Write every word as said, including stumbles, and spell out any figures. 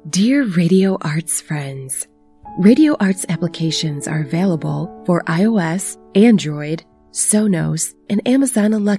Dear Radio Arts friends, Radio Arts applications are available for iOS, Android, Sonos, and Amazon Alexa.